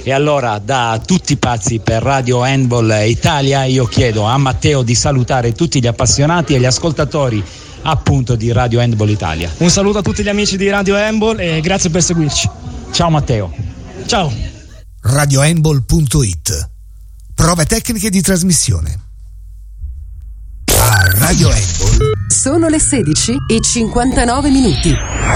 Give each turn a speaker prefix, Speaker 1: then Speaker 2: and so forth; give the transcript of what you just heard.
Speaker 1: E allora, da tutti pazzi per Radio Handball Italia, io chiedo a Matteo di salutare tutti gli appassionati e gli ascoltatori appunto di Radio Handball Italia.
Speaker 2: Un saluto a tutti gli amici di Radio Handball e grazie per seguirci.
Speaker 1: Ciao Matteo.
Speaker 2: Ciao.
Speaker 3: RadioHandball.it. Prove tecniche di trasmissione. A Radio Handball
Speaker 4: sono le 16:59.